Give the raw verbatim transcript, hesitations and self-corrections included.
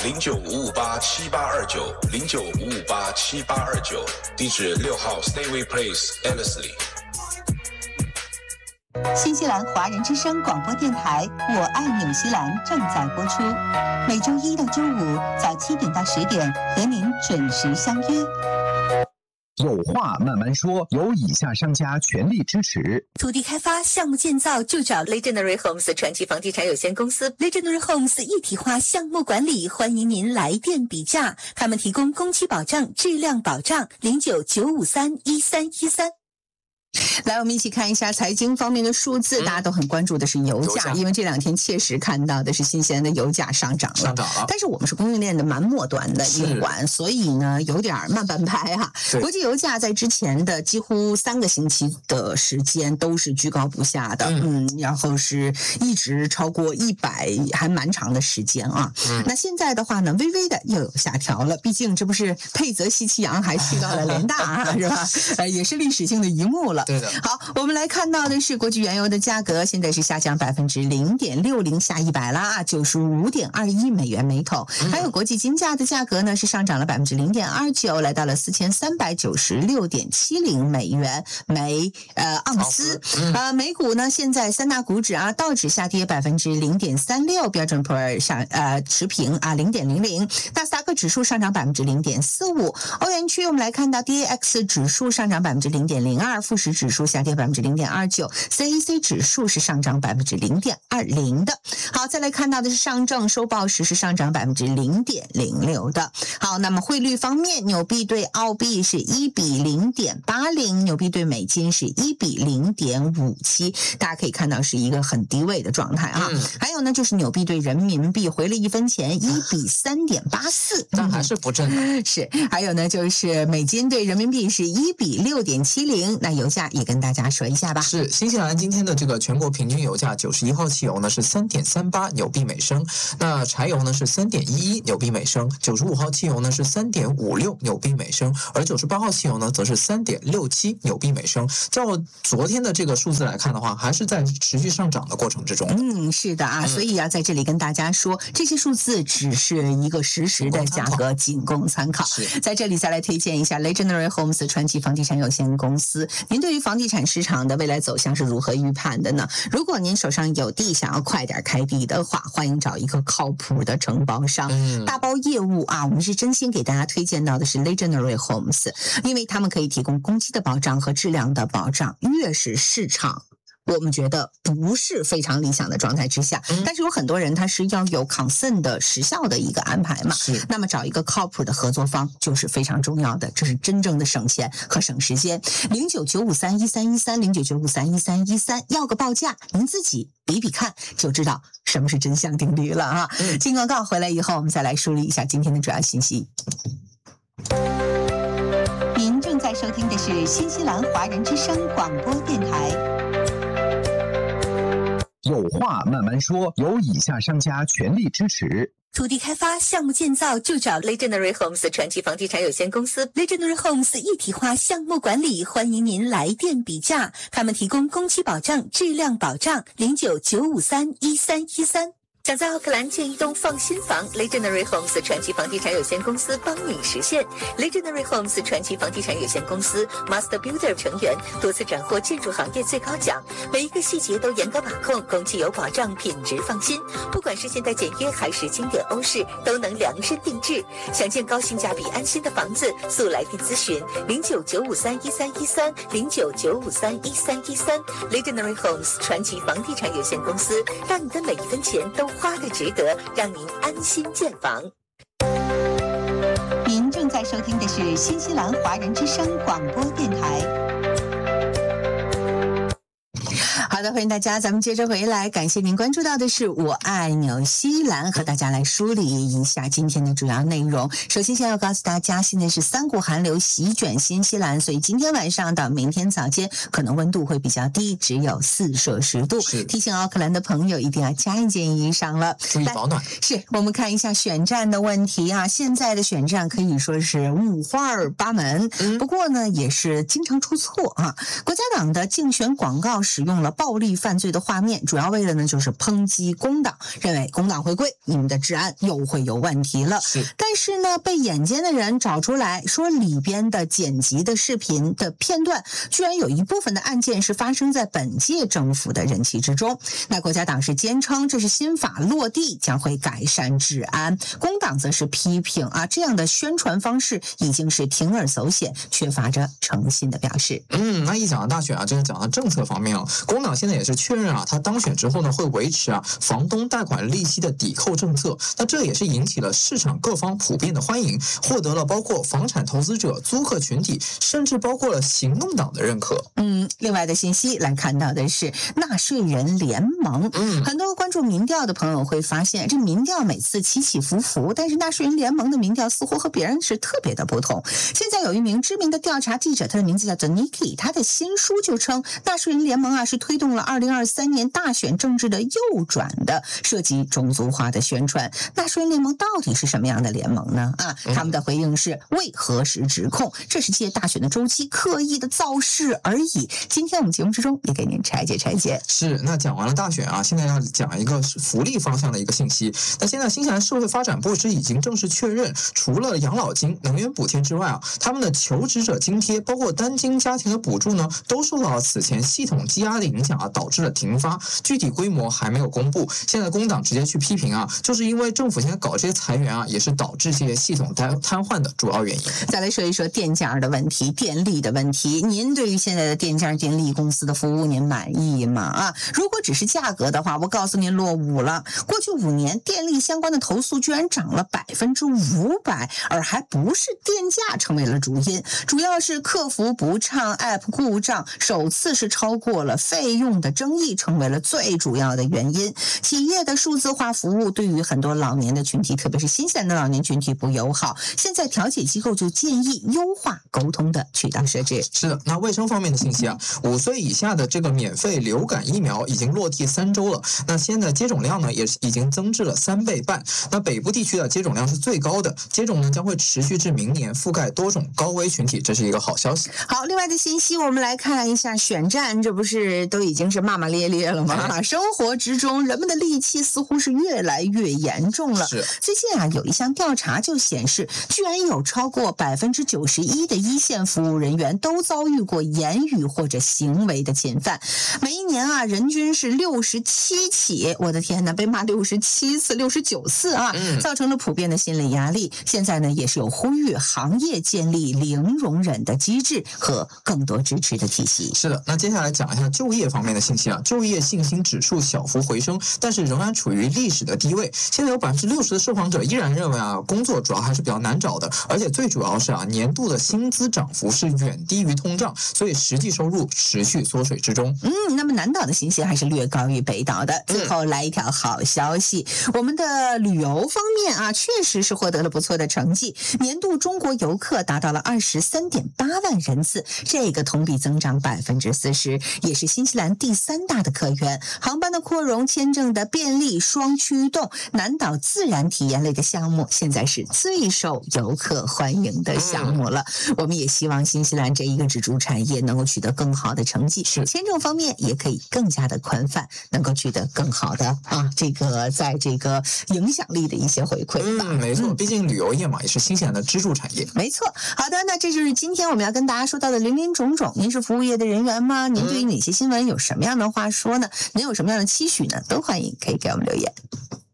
零九五五八七八二九零九五五八七八二九，地址六号 Stayway Place Ellerslie。 新西兰华人之声广播电台《我爱纽西兰》正在播出，每周一到周五早七点到十点和您准时相约。 有话慢慢说，由以下商家全力支持。 土地开发、项目建造就找 Legendary Homes 传奇房地产有限公司。Legendary Homes 一体化项目管理，欢迎您来电比价，他们提供工期保障、质量保障。零九九五三一三一三。来，我们一起看一下财经方面的数字。嗯、大家都很关注的是油价，油价因为这两天切实看到的是新西兰的油价上涨了。 上涨了。 但是我们是供应链的蛮末端的一环，所以呢有点慢半拍哈。国际油价在之前的几乎三个星期的时间都是居高不下的，嗯，嗯然后是一直超过一百，还蛮长的时间啊。嗯、那现在的话呢，微微的又有下调了，毕竟这不是佩泽西奇扬还去到了联大啊，是吧？呃，也是历史性的一幕了。 对的。 好，我们来看到的是国际原油的价格，现在是下降百分之零点六零，下一百啦，九十五点二一美元每桶。嗯、还有国际金价的价格呢，是上涨了百分之零点二九，来到了四千三百九十六点七零美元每呃盎司。嗯、呃，美股呢，现在三大股指啊，道指下跌百分之零点三六，标准普尔上呃持平啊零点零零，纳斯达克指数上涨百分之零点四五，欧元区我们来看到 D A X 指数上涨百分之零点零二，富时指数下跌百分之零点二九 ，C A C 指数是上涨百分之零点二零的。好，再来看到的是上证收报时是上涨百分之零点零六的。好，那么汇率方面，纽币对澳币是一比零点八零，纽币对美金是一比零点五七，大家可以看到是一个很低位的状态啊。嗯、还有呢，就是纽币对人民币回了一分钱，一比三点八四， 但还是不正的。 是，还有呢，就是美金对人民币是一比六点七零。那油价也跟大家说一下吧。 是，新西兰今天的这个全国平均油价，九十一号汽油呢是三点三八纽币每升，那柴油呢是三点一一纽币每升，九十五号汽油呢是三点五六纽币每升，而九十八号汽油呢则是三点六七纽币每升。照昨天的这个数字来看的话，还是在持续上涨的过程之中。 嗯，是的啊，嗯、所以要在这里跟大家说，这些数字只是一个实时的价格，仅供参考。在这里再来推荐一下 Legendary Homes 传奇房地产有限公司。您对于房地产市场的未来走向是如何预判的呢？如果您手上有地，想要快点开地的话，欢迎找一个靠谱的承包商。嗯、大包业务啊，我们是真心给大家推荐到的是 Legendary Homes， 因为他们可以提供工期的保障和质量的保障。越是市场我们觉得不是非常理想的状态之下，嗯、但是有很多人他是要有 consent 的时效的一个安排嘛，那么找一个靠谱的合作方就是非常重要的，这是真正的省钱和省时间。零九九五三一三一三零九九五三一三一三，要个报价，您自己比比看就知道什么是真相定律了啊！嗯、进广告回来以后，我们再来梳理一下今天的主要信息。您正在收听的是新西兰华人之声广播电台。 有话慢慢说，由以下商家全力支持。 土地开发、项目建造就找 Legendary Homes 传奇房地产有限公司。Legendary Homes 一体化项目管理，欢迎您来电比价，他们提供工期保障、质量保障。零九九五三一三一三。想在奥克兰建一栋放心房 ，Legendary Homes 传奇房地产有限公司帮你实现。Legendary Homes 传奇房地产有限公司 Master Builder 成员，多次斩获建筑行业最高奖，每一个细节都严格把控，工期有保障，品质放心。不管是现代简约还是经典欧式，都能量身定制。想建高性价比、安心的房子，速来电咨询零九九五三一三一三零九九五三一三一三。Legendary Homes 传奇房地产有限公司，让你的每一分钱都花得值得，让您安心建房。您正在收听的是新西兰华人之声广播电台。好的，欢迎大家，咱们接着回来。感谢您关注到的是我爱纽西兰，和大家来梳理一下今天的主要内容。首先先要告诉大家，现在是三股寒流席卷新西兰，所以今天晚上到明天早间可能温度会比较低，只有四摄氏度。提醒奥克兰的朋友一定要加一件衣裳了， 注意保暖。 是我们看一下选战的问题啊，现在的选战可以说是五花八门，嗯、不过呢也是经常出错啊。国家党的竞选广告使用了了暴力犯罪的画面，主要为了呢就是抨击工党，认为工党回归，你们的治安又会有问题了。 是， 但是呢，被眼尖的人找出来说，里边的剪辑的视频的片段，居然有一部分的案件是发生在本届政府的任期之中。那国家党是坚称这是新法落地将会改善治安，工党则是批评啊这样的宣传方式已经是铤而走险，缺乏着诚信的表示。 嗯，那一讲到大选啊，这是讲到政策方面了。工党现在也是确认啊，他当选之后呢，会维持啊房东贷款利息的抵扣政策。那这也是引起了市场各方普遍的欢迎，获得了包括房产投资者、租客群体，甚至包括了行动党的认可。 嗯，另外的信息来看到的是纳税人联盟。 嗯， 很多关注民调的朋友会发现，这民调每次起起伏伏，但是纳税人联盟的民调似乎和别人是特别的不同。现在有一名知名的调查记者，他的名字叫做 Niki， 他的新书就称纳税人联盟啊是推动了二零二三年大选政治的右转的，涉及种族化的宣传。纳税人联盟到底是什么样的联盟呢？啊，他们的回应是未核实指控，这是借大选的周期刻意的造势而已。今天我们节目之中也给您拆解拆解。 是，那讲完了大选啊，现在要讲一个福利方向的一个信息。那现在新西兰社会发展部是已经正式确认，除了养老金、能源补贴之外啊，他们的求职者津贴，包括单亲家庭的补助呢，都受到了此前系统积压的影响啊，导致了停发。具体规模还没有公布。现在工党直接去批评啊，就是因为政府现在搞这些裁员啊，也是导致这些系统瘫瘫痪的主要原因。 再来说一说电价的问题、电力的问题。您对于现在的电价电力公司的服务您满意吗？啊，如果只是价格的话，我告诉您落伍了。过去五年电力相关的投诉居然涨了百分之五百，而还不是电价成为了主因，主要是客服不畅、App 故障，首次是超过了费用的争议，成为了最主要的原因。企业的数字化服务对于很多老年的群体，特别是新西兰的老年群体不友好。现在调解机构就建议优化沟通的渠道设置。 是的，那卫生方面的信息啊，五岁以下的这个免费流感疫苗已经落地三周了。那现在接种量呢，也是已经增至了三倍半。那北部地区的接种量是最高的，接种呢将会持续至明年，覆盖多种高危群体，这是一个好消息。 好，另外的信息我们来看一下选战，这不是都已经是骂骂咧咧了吗？啊，生活之中人们的戾气似乎是越来越严重了。 是， 最近啊有一项调查就显示，居然有超过百分之九十一的一线服务人员都遭遇过言语或者行为的侵犯。每一年啊，人均是六十七起，我的天哪，被骂六十七次、六十九次啊， 嗯， 造成了普遍的心理压力。现在呢，也是有呼吁行业建立零容忍的机制和更多支持的体系。 是的，那接下来讲一下就业方面的信息啊，就业信心指数小幅回升，但是仍然处于历史的低位。现在有百分之六十的受访者依然认为啊，工作主要还是比较难找的，而且最主要是啊，年度的薪资涨幅是远低于通胀，所以实际收入持续缩水之中。 嗯，那么南岛的信息还是略高于北岛的。最后来一条好消息，嗯、我们的旅游方面啊，确实是获得了不错的成绩，年度中国游客达到了二十三点八万人次，这个同比增长百分之四十，也是新西兰第三大的客源。航班的扩容、签证的便利、双驱动，南岛自然体验类的项目现在是最受游客欢迎的项目了。嗯、我们也希望新西兰这一个支柱产业能够取得更好的成绩， 是签证方面也可以更加的宽泛，能够取得更好的啊，这个在这个影响力的一些回馈吧。 嗯，没错，毕竟旅游业嘛，也是新西兰的支柱产业。 没错。好的，那这就是今天我们要跟大家说到的林林种种。您是服务业的人员吗？您对于哪些新闻有什么样的话说呢？您有什么样的期许呢？都欢迎可以给我们留言。